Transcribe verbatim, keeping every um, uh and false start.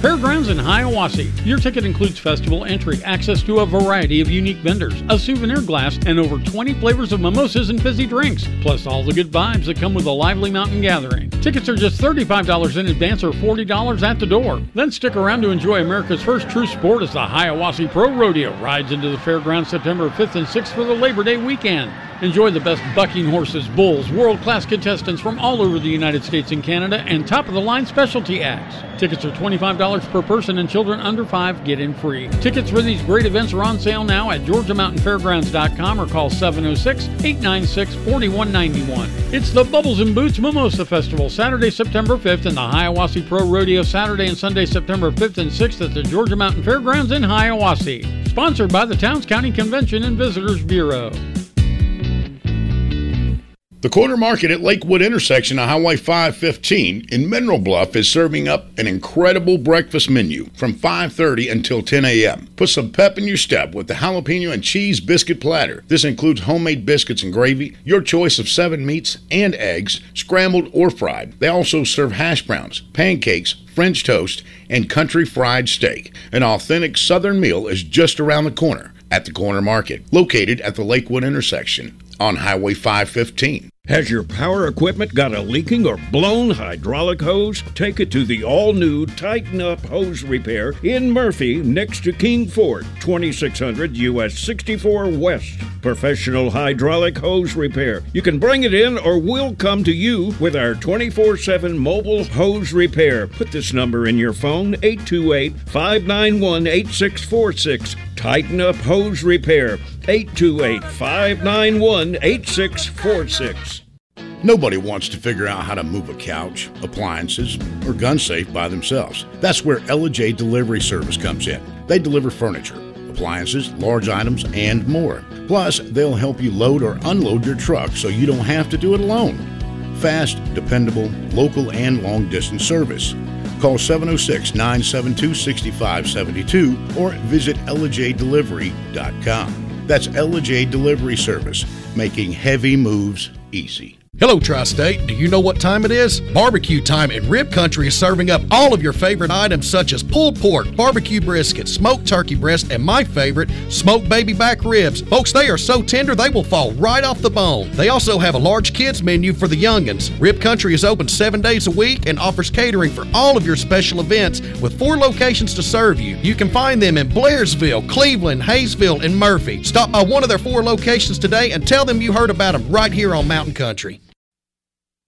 Fairgrounds in Hiawassee. Your ticket includes festival entry, access to a variety of unique vendors, a souvenir glass, and over twenty flavors of mimosas and fizzy drinks, plus all the good vibes that come with a lively mountain gathering. Tickets are just thirty-five dollars in advance or forty dollars at the door. Then stick around to enjoy America's first true sport as the Hiawassee Pro Rodeo rides into the fairgrounds September fifth and sixth for the Labor Day weekend. Enjoy the best bucking horses, bulls, world-class contestants from all over the United States and Canada, and top-of-the-line specialty acts. Tickets are twenty-five dollars per person, and children under five get in free. Tickets for these great events are on sale now at georgia mountain fairgrounds dot com or call seven oh six, eight nine six, four one nine one. It's the Bubbles and Boots Mimosa Festival, Saturday, September fifth, and the Hiawassee Pro Rodeo, Saturday and Sunday, September fifth and sixth at the Georgia Mountain Fairgrounds in Hiawassee. Sponsored by the Towns County Convention and Visitors Bureau. The corner market at Lakewood intersection of Highway five fifteen in Mineral Bluff is serving up an incredible breakfast menu from five thirty until ten a.m. Put some pep in your step with the jalapeno and cheese biscuit platter. This includes homemade biscuits and gravy, your choice of seven meats and eggs, scrambled or fried. They also serve hash browns, pancakes, French toast, and country fried steak. An authentic Southern meal is just around the corner at the corner market, located at the Lakewood intersection on Highway five fifteen. Has your power equipment got a leaking or blown hydraulic hose? Take it to the all-new Tighten Up Hose Repair in Murphy next to King Ford, twenty-six hundred U S sixty-four West. Professional hydraulic hose repair. You can bring it in or we'll come to you with our twenty-four seven mobile hose repair. Put this number in your phone, eight two eight, five nine one, eight six four six. Tighten Up Hose Repair, eight two eight, five nine one, eight six four six. Nobody wants to figure out how to move a couch, appliances, or gun safe by themselves. That's where Ella J Delivery Service comes in. They deliver furniture, appliances, large items, and more. Plus, they'll help you load or unload your truck so you don't have to do it alone. Fast, dependable, local, and long-distance service. Call seven oh six, nine seven two, six five seven two or visit ella j delivery dot com. That's Ella J Delivery Service, making heavy moves easy. Hello, Tri-State. Do you know what time it is? Barbecue time, and Rib Country is serving up all of your favorite items such as pulled pork, barbecue brisket, smoked turkey breast, and my favorite, smoked baby back ribs. Folks, they are so tender they will fall right off the bone. They also have a large kids menu for the youngins. Rib Country is open seven days a week and offers catering for all of your special events with four locations to serve you. You can find them in Blairsville, Cleveland, Hayesville, and Murphy. Stop by one of their four locations today and tell them you heard about them right here on Mountain Country.